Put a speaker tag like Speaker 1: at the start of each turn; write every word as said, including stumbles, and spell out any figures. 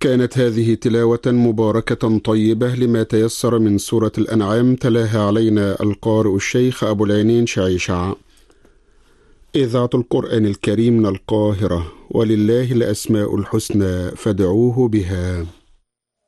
Speaker 1: كانت هذه تلاوة مباركة طيبة لما تيسر من سورة الأنعام، تلاها علينا القارئ الشيخ أبو العينين شعيشع. إذاعة القرآن الكريم من القاهرة، ولله الأسماء الحسنى فادعوه بها.